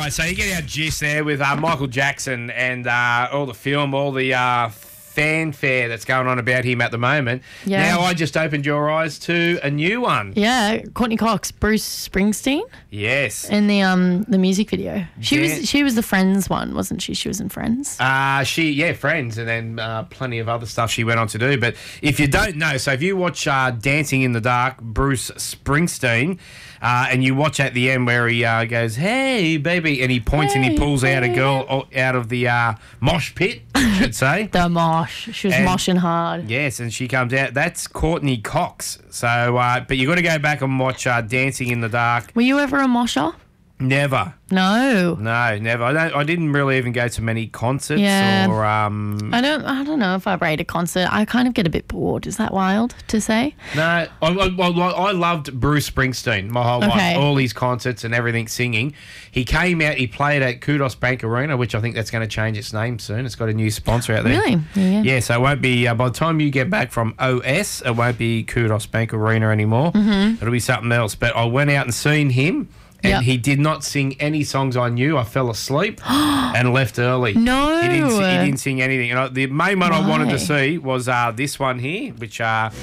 right, so you get our gist there with Michael Jackson and all the film, all the fanfare that's going on about him at the moment. Yeah. Now I just opened your eyes to a new one. Yeah, Courtney Cox, Bruce Springsteen, Yes. in the music video. She was the Friends one, wasn't she? She was in Friends. Friends, and then plenty of other stuff she went on to do. But if you don't know, so if you watch Dancing in the Dark, Bruce Springsteen, and you watch at the end where he goes, "Hey, baby," and he points and he pulls out a girl out of the mosh pit, I should say. The mosh. She was moshing hard. Yes, and she comes out. That's Courtney Cox. So, but you got to go back and watch Dancing in the Dark. Were you ever a mosher? Never. No. No, never. I didn't really even go to many concerts. Yeah. Or I don't know if I rate a concert. I kind of get a bit bored. Is that wild to say? No, I loved Bruce Springsteen my whole life. All his concerts and everything, singing. He came out. He played at Kudos Bank Arena, which I think that's going to change its name soon. It's got a new sponsor out there. Really? Yeah. Yeah. So it won't be by the time you get back from OS, it won't be Kudos Bank Arena anymore. Mm-hmm. It'll be something else. But I went out and seen him. And he did not sing any songs I knew. I fell asleep and left early. No. He didn't sing anything. And the main one I wanted to see was this one here, which we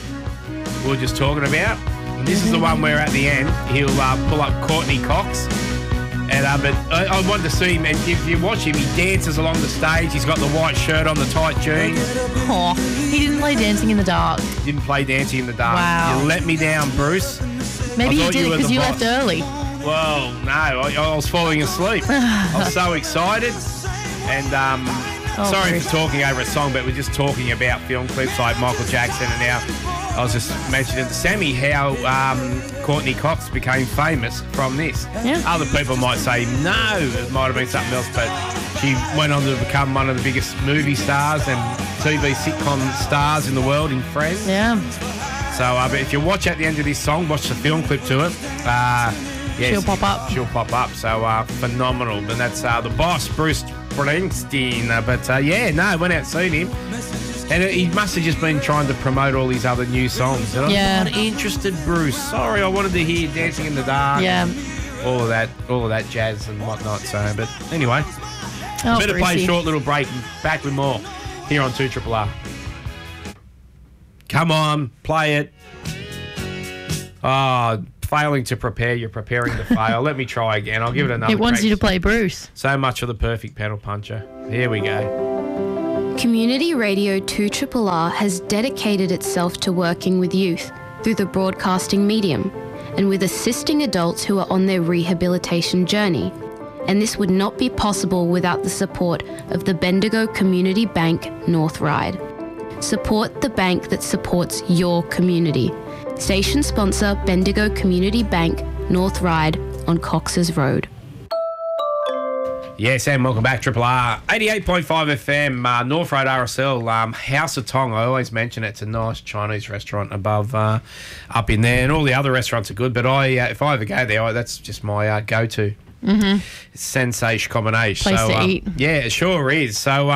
were just talking about. And this is the one where at the end he'll pull up Courtney Cox. And but I wanted to see him. And if you watch him, he dances along the stage. He's got the white shirt on, the tight jeans. Oh, he didn't play Dancing in the Dark. Didn't play Dancing in the Dark. Wow. You let me down, Bruce. Maybe you did it because you left early. Well, no, I was falling asleep. I was so excited. And sorry Bruce. for talking over a song, but we're just talking about film clips like Michael Jackson. And now I was just mentioning to Sammy how Courtney Cox became famous from this. Yeah. Other people might say, no, it might have been something else, but she went on to become one of the biggest movie stars and TV sitcom stars in the world in Friends. Yeah. So but if you watch at the end of this song, watch the film clip to it. Yes, she'll pop up. She'll pop up. So phenomenal. And that's the boss, Bruce Springsteen. Went out and seen him. And he must have just been trying to promote all these other new songs. And I'm not interested, Bruce. Sorry, I wanted to hear Dancing in the Dark. Yeah. All of that jazz and whatnot. So, but anyway, better Brucey. play a short little break and back with more here on 2RRR. Come on, play it. Failing to prepare, you're preparing to fail. Let me try again. I'll give it another It wants crack. you to play Bruce. So much for the perfect pedal puncher. Here we go. Community Radio 2RRR has dedicated itself to working with youth through the broadcasting medium and with assisting adults who are on their rehabilitation journey. And this would not be possible without the support of the Bendigo Community Bank North Ryde. Support the bank that supports your community. Station sponsor Bendigo Community Bank, North Ryde on Cox's Road. Yes, and welcome back, Triple R. 88.5 FM, North Road RSL, House of Tong. I always mention it's a nice Chinese restaurant above, up in there, and all the other restaurants are good, but if I ever go there, that's just my go-to. Mm-hmm. Sensation combination. Place to eat. Yeah, it sure is. So,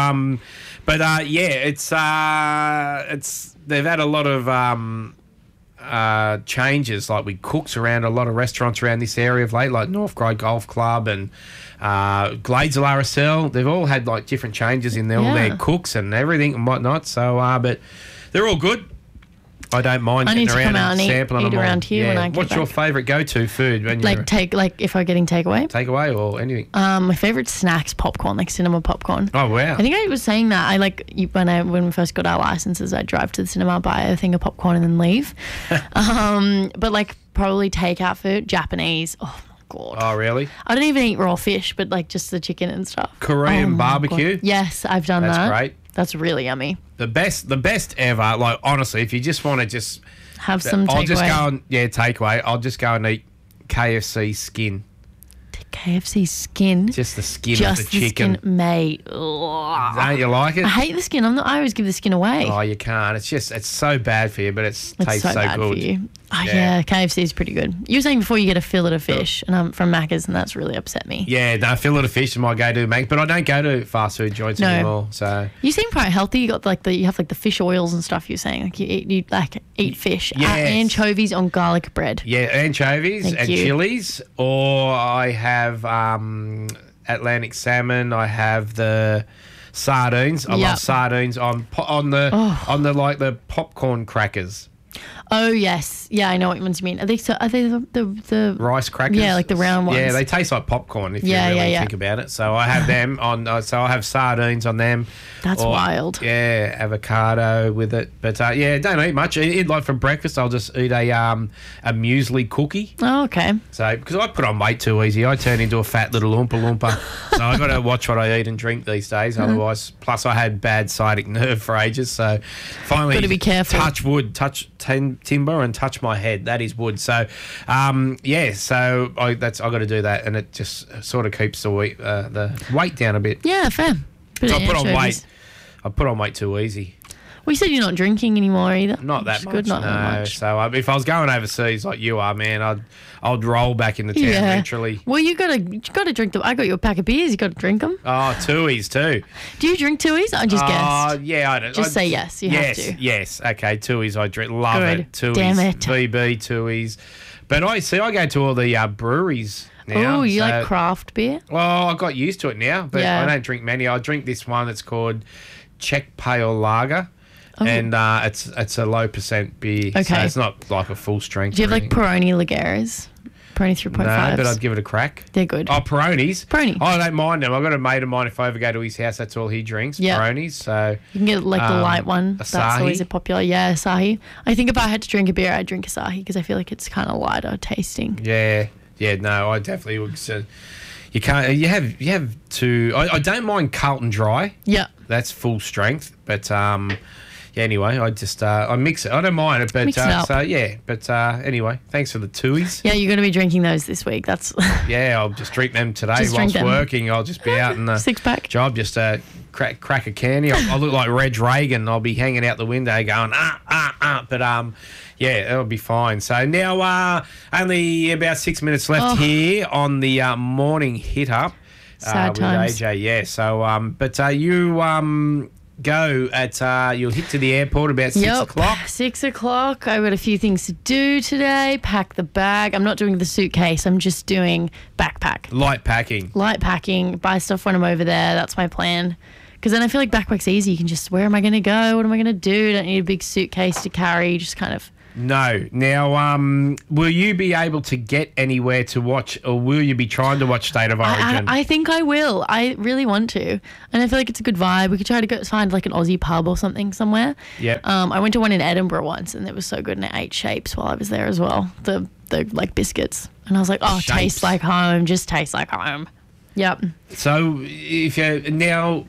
they've had a lot of changes, like with cooks around a lot of restaurants around this area of late, like North Ryde Golf Club and Gladesville RSL. They've all had like different changes in all their cooks and everything and whatnot. So, but they're all good. I don't mind I getting need to around come out and sampling eat them all. around here when I get What's your back. favourite go-to food when you're If I'm getting takeaway? takeaway or anything? My favourite snack's popcorn, like cinema popcorn. Oh wow! I think I was saying that when we first got our licenses, I'd drive to the cinema, buy a thing of popcorn, and then leave. But like probably takeout food, Japanese. Oh my god! Oh really? I don't even eat raw fish, but like just the chicken and stuff. Korean Oh my barbecue? God. Yes, I've done that. That's great. That's really yummy. The best ever. Like honestly, if you just want to just Have some takeaway. I'll just go and takeaway. I'll just go and eat KFC skin. KFC skin. Just the skin Just of the chicken. skin, mate. Ugh. Don't you like it? I hate the skin. I always give the skin away. Oh, you can't. It's so bad for you, but it It's tastes so bad good. for you. Oh, Yeah. yeah, KFC is pretty good. You were saying before you get a fillet of fish, and I'm from Macca's, and that's really upset me. Yeah, no, fillet of fish is my go-to, mate. But I don't go to fast food joints No. anymore. So You seem quite healthy. You got you have the fish oils and stuff. You're saying like you eat fish. Yes. Anchovies on garlic bread. yeah, anchovies Thank and you. chilies, or I have Atlantic salmon. I have the sardines. I Yep. love sardines on the like the popcorn crackers. Oh yes, yeah, I know what ones you mean. Are they the Rice crackers. Yeah, like the round ones. Yeah, they taste like popcorn if Yeah, you really yeah, yeah. think about it. So I have them on. So I have sardines on them. That's wild. Yeah, avocado with it. But yeah, don't eat much. Like for breakfast, I'll just eat a muesli cookie. Oh, okay. So because I put on weight too easy, I turn into a fat little Oompa Loompa. So I got to watch what I eat and drink these days. Otherwise, plus I had bad sciatic nerve for ages. So finally, Gotta be careful. Touch wood, touch timber, and touch my head. That is wood. So yeah. So I got to do that, and it just sort of keeps the weight down a bit. Yeah, fair. Bit So of I put on anchovies. weight. I put on weight too easy. Well, you said you're not drinking anymore either. Not that Which is much. Good, not no. that much. So if I was going overseas like you are, man, I'd roll back into town literally. Well, you gotta drink them. I got you a pack of beers. You gotta drink them. Oh, Tui's too. Do you drink Tui's? I just guessed. Yeah, I don't. Just say yes. You have to. Yes. Okay, Tui's. I drink. Love Good. it. Tui's. Damn it. BB Tui's. But I go to all the breweries now. Oh, you so- like craft beer? Well, I got used to it now, but Yeah. I don't drink many. I drink this one. It's called Czech Pale Lager. Oh. And it's a low percent beer, so Okay. it's not like a full strength. Do you have or like anything. Peroni Lagares? Peroni 3.5s? No, but I'd give it a crack. They're good. Oh, Peronis. Peroni. Oh, I don't mind them. I've got a mate of mine, if I ever go to his house, that's all he drinks, Yeah. Peronis. So You can get like the light one. That's Asahi. always a popular. Yeah, Asahi. I think if I had to drink a beer, I'd drink Asahi because I feel like it's kind of lighter tasting. yeah, no, I definitely would. So you can't. You have to. I don't mind Carlton Dry. Yeah. That's full strength, but yeah. Anyway, I just I mix it. I don't mind it, but Mix it up. so yeah. But anyway, thanks for the Tui's. Yeah, you're going to be drinking those this week. That's Yeah, I'll just drink them today Just drink whilst them. working. I'll just be out in the Six-pack. job, just crack a candy. I'll look like Reg Reagan. I'll be hanging out the window going But yeah, it'll be fine. So now only about 6 minutes left here on the morning hit up Sad with times. AJ. Yeah. So but you go at you'll hit to the airport about 6 o'clock. 6 o'clock. I've got a few things to do today. Pack the bag. I'm not doing the suitcase. I'm just doing backpack. Light packing. Light packing. Buy stuff when I'm over there. That's my plan. Because then I feel like backpack's easy. You can just, where am I going to go? What am I going to do? Don't need a big suitcase to carry. Just kind of. No. Now, will you be able to get anywhere to watch, or will you be trying to watch State of Origin? I think I will. I really want to. And I feel like it's a good vibe. We could try to find like an Aussie pub or something somewhere. Yep. I went to one in Edinburgh once and it was so good, and I ate Shapes while I was there as well. The like biscuits. And I was like, oh, Shapes. tastes like home. Just tastes like home. Yep. So, if you now,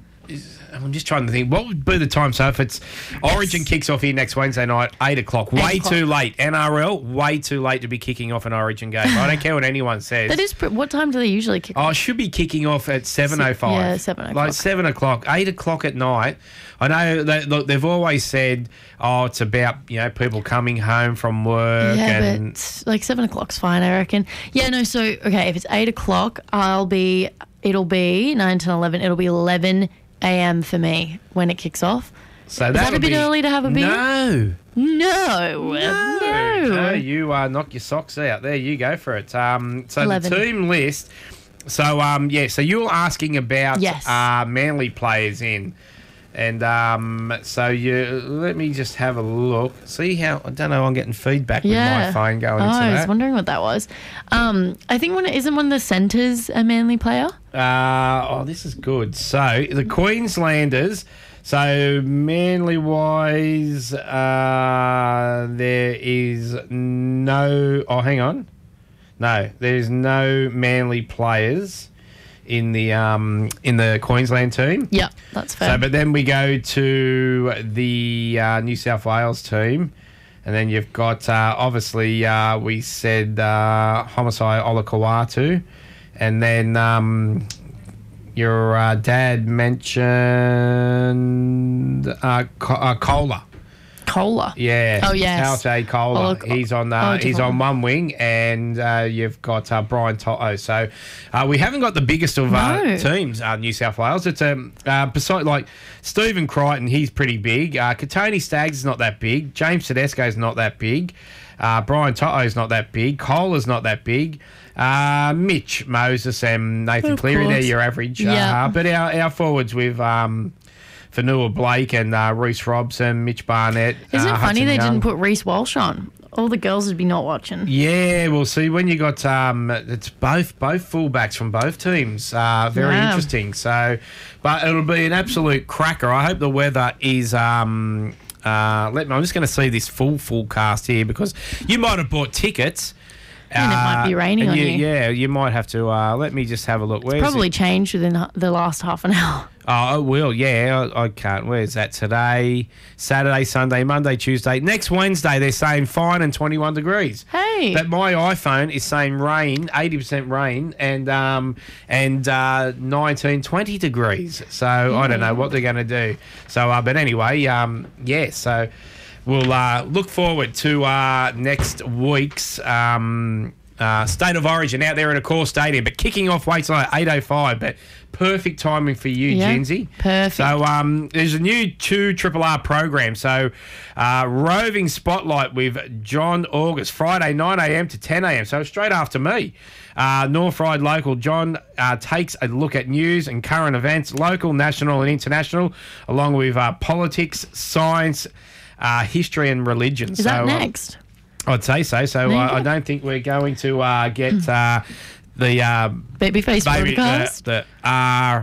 I'm just trying to think, what would be the time? So, if it's Origin kicks off here next Wednesday night, 8 o'clock, way 8 o'clock. too late. NRL, way too late to be kicking off an Origin game. I don't care what anyone says. That is, what time do they usually kick Oh, off? it should be kicking off at 7:05. Yeah, 7 o'clock. Like 7 o'clock, 8 o'clock at night. I know look, they've always said, oh, it's about people coming home from work Yeah, and but like 7 o'clock's fine, I reckon. Yeah, no, so, okay, if it's 8 o'clock, it'll be 9, 10, 11, it'll be 11 a.m. for me when it kicks off. so Is that that'll a bit be- early to have a beer? No. No. You knock your socks out. There you go for it. So 11. the team list. So so you're asking about Yes. Manly players in. And so you let me just have a look. See how I don't know. I'm getting feedback with my phone going into I was that. wondering what that was. I think isn't one of the centres a Manly player? This is good. So the Queenslanders. So Manly wise, there is no. Oh, hang on. No, there's no Manly players in the Queensland team. Yeah, that's fair. So, but then we go to the New South Wales team, and then you've got obviously we said Homicide Olakawatu, and then your dad mentioned Kohler. Kohler. Yeah. Oh, yes. Talte Kohler. He's on he's different on one wing, and you've got Brian Toto. So we haven't got the biggest of teams, New South Wales. It's beside like Stephen Crichton, he's pretty big. Katoni Staggs is not that big. James Tedesco's not that big. Brian Toto's not that big. Kohler's not that big. Mitch Moses and Nathan Of Cleary, they're course. your average. Yeah. But our forwards with Fanua Blake and Reece Robson, Mitch Barnett. Isn't it funny Hudson they Young. didn't put Reece Walsh on? All the girls would be not watching. Yeah, we'll see when you got it's both fullbacks from both teams. Very Yeah. interesting. So, but it'll be an absolute cracker. I hope the weather is. I'm just going to see this full forecast here because you might have bought tickets. And it might be raining and on you. Yeah, you might have to. Let me just have a look. Where's Probably it? changed within the last half an hour. Oh, it will. Yeah, I can't. Where's that today? Saturday, Sunday, Monday, Tuesday. Next Wednesday, they're saying fine and 21 degrees. Hey. But my iPhone is saying rain, 80% rain, and 19, 20 degrees. So I don't know what they're going to do. So, but anyway, yeah. So we'll look forward to next week's State of Origin out there at a core stadium. But kicking off way tonight, 8:05. But perfect timing for you, Yeah, Jinsey. perfect. So there's a new 2 R program. So Roving Spotlight with John August, Friday 9 a.m. to 10 a.m. So straight after me. North Ryde Local, John takes a look at news and current events, local, national and international, along with politics, science, history and religion. Is that next? I'd say so. So There you I go. don't think we're going to get the Babyface baby, broadcast? the R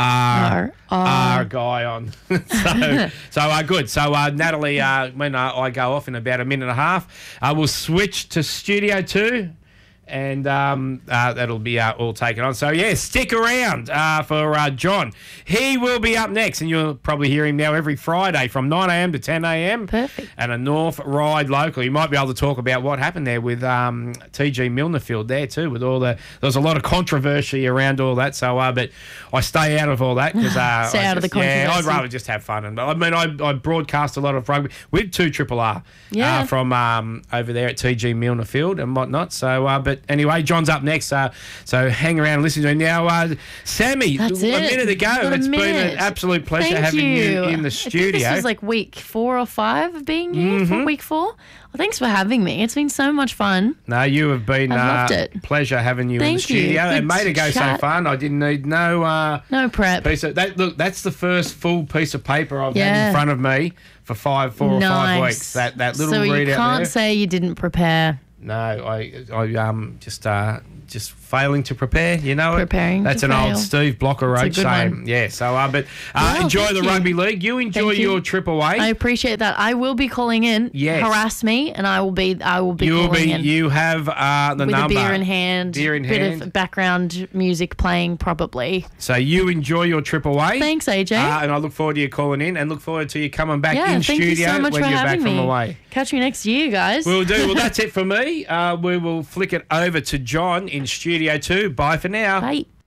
guy on. so good. So Natalie, when I go off in about a minute and a half, we'll switch to Studio 2. And that'll be all taken on. So, yeah, stick around for John. He will be up next, and you'll probably hear him now every Friday from 9 a.m. to 10 a.m. Perfect. And a North Ryde Local. You might be able to talk about what happened there with TG Milnerfield there too, with all there was a lot of controversy around all that. So, but I stay out of all that because Stay out of the Yeah, I'd controversy. rather just have fun. And I mean, I broadcast a lot of rugby with 2 R Yeah. from over there at TG Milnerfield and whatnot. So, but anyway, John's up next. So hang around and listen to him now. Sammy, That's a it. minute ago. Got a It's been an minute. absolute pleasure Thank having you in the I studio. think this is like week 4 or 5 of being here for week 4. Well, thanks for having me. It's been so much fun. No, you have been I've loved it. pleasure having you in the Thank you. studio. Good It made it go chat. so fun. I didn't need no No prep. piece of that. Look, that's the first full piece of paper I've had Yeah. in front of me for 4 or 5 weeks. That little so readout you can't there. say you didn't prepare. No, I just failing to prepare. You know it. Preparing That's to an old fail. Steve Blocker It's a Road good saying. one. Yeah. So, but Well, enjoy thank the you. rugby league. You enjoy Thank you. your trip away. I appreciate that. I will be calling in. Yes. Harass me, and I will be You'll calling be. in. You have the with number. a beer in hand, Beer in bit hand. of background music playing, probably. So you enjoy your trip away. Thanks, AJ. And I look forward to you calling in and look forward to you coming back yeah, in thank studio you so much when for you're back having from me. away. Catch me next year, guys. We'll do. Well, that's it for me. We will flick it over to John in Studio 2. Bye for now. Bye.